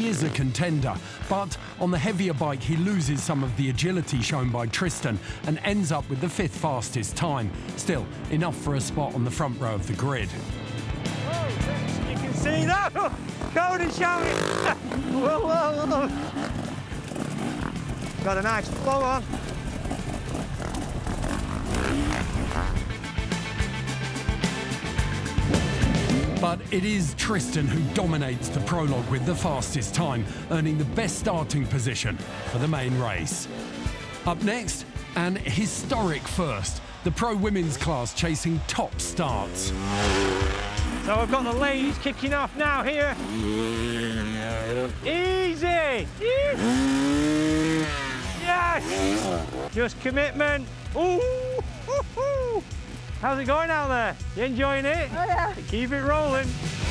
he is a contender, but on the heavier bike he loses some of the agility shown by Tristan and ends up with the 5th fastest time. Still, enough for a spot on the front row of the grid. Whoa, you can see that? Go and show it! Whoa, whoa, whoa! Got a nice flow on. But it is Tristan who dominates the prologue with the fastest time, earning the best starting position for the main race. Up next, an historic first, the pro women's class chasing top starts. So I've got the ladies kicking off now here. Easy! Yes! Just commitment. Ooh! Woo-hoo. How's it going out there? You enjoying it? Oh yeah. Keep it rolling.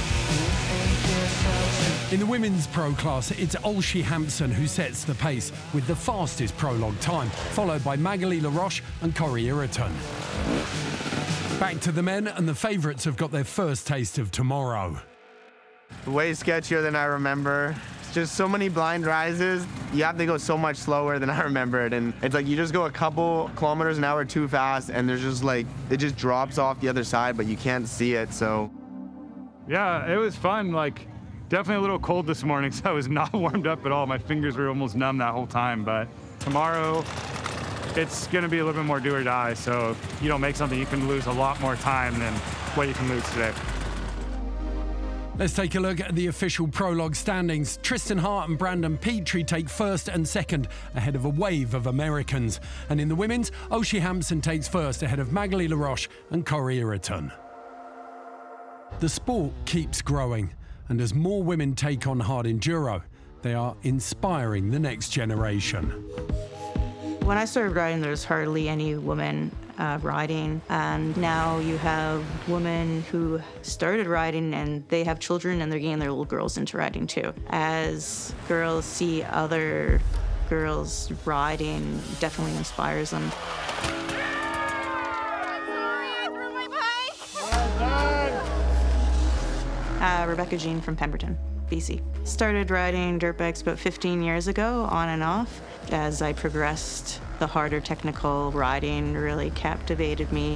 In the women's pro class, it's Olschi Hampson who sets the pace with the fastest prologue time, followed by Magali LaRoche and Corey Iriton. Back to the men, and the favourites have got their first taste of tomorrow. Way sketchier than I remember. It's just so many blind rises. You have to go so much slower than I remembered, and it's like you just go a couple kilometers an hour too fast, and there's just like, it just drops off the other side, but you can't see it, so. Yeah, it was fun. Like, definitely a little cold this morning, so I was not warmed up at all. My fingers were almost numb that whole time, but tomorrow, it's gonna be a little bit more do or die, so if you don't make something, you can lose a lot more time than what you can lose today. Let's take a look at the official prologue standings. Tristan Hart and Brandon Petrie take first and second ahead of a wave of Americans. And in the women's, Olschi Hampson takes first ahead of Magali LaRoche and Corey Iriton. The sport keeps growing, and as more women take on hard enduro, they are inspiring the next generation. When I started riding, there was hardly any women riding, and now you have women who started riding and they have children and they're getting their little girls into riding too. As girls see other girls riding, definitely inspires them. Rebecca Jean from Pemberton, BC. Started riding dirt bikes about 15 years ago, on and off. As I progressed, the harder technical riding really captivated me.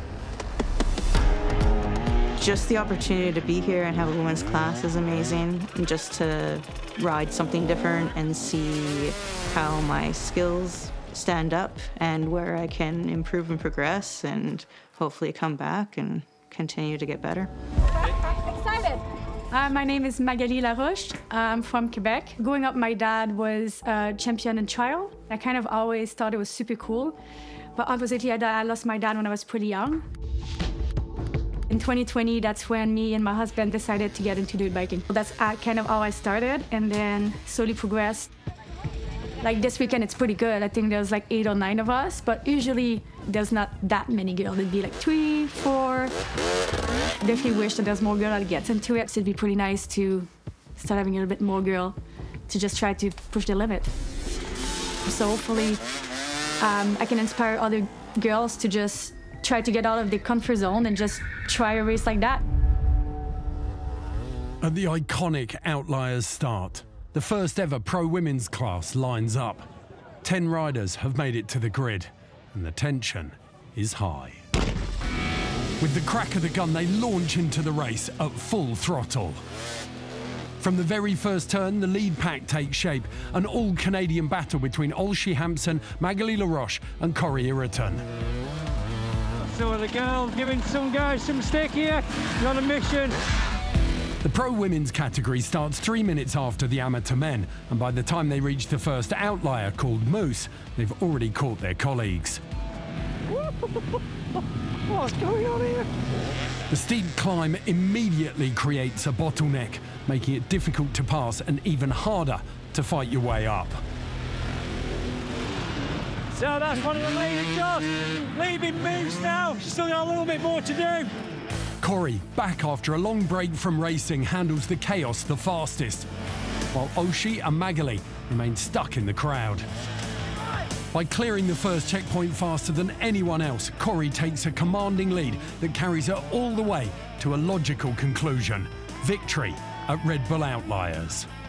Just the opportunity to be here and have a women's class is amazing, and just to ride something different and see how my skills stand up and where I can improve and progress and hopefully come back and continue to get better. Excited. My name is Magali LaRoche. I'm from Quebec. Growing up, my dad was a champion in trial. I kind of always thought it was super cool. But oppositely, I lost my dad when I was pretty young. In 2020, that's when me and my husband decided to get into dirt biking. That's kind of how I started, and then slowly progressed. Like this weekend, it's pretty good. I think there's like 8 or 9 of us, but usually there's not that many girls. It'd be like 3, 4. Definitely wish that there's more girls that get into it. So it'd be pretty nice to start having a little bit more girl to just try to push the limit. So hopefully I can inspire other girls to just try to get out of their comfort zone and just try a race like that. At the iconic Outliers start, the first ever pro women's class lines up. 10 riders have made it to the grid, and the tension is high. With the crack of the gun, they launch into the race at full throttle. From the very first turn, the lead pack takes shape, an all-Canadian battle between Olschi Hampson, Magali LaRoche and Corey Iriton. So the girls giving some guys some stick here. You're on a mission. The pro women's category starts 3 minutes after the amateur men, and by the time they reach the first outlier called Moose, they've already caught their colleagues. What's going on here? The steep climb immediately creates a bottleneck, making it difficult to pass and even harder to fight your way up. So that's one of the ladies just leaving Moose now. She's still got a little bit more to do. Corey, back after a long break from racing, handles the chaos the fastest, while Olschi and Magali remain stuck in the crowd. By clearing the first checkpoint faster than anyone else, Corey takes a commanding lead that carries her all the way to a logical conclusion: victory at Red Bull Outliers.